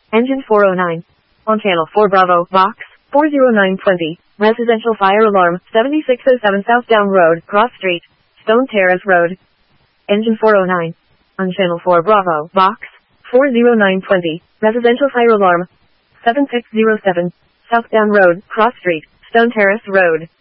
Engine 409. On channel 4 Bravo, box 40920. Residential fire alarm, 7607 South Down Road, Cross Street, Stone Terrace Road. Engine 409. On channel 4 Bravo, box 40920. Residential fire alarm, 7607 South Down Road, Cross Street, Stone Terrace Road.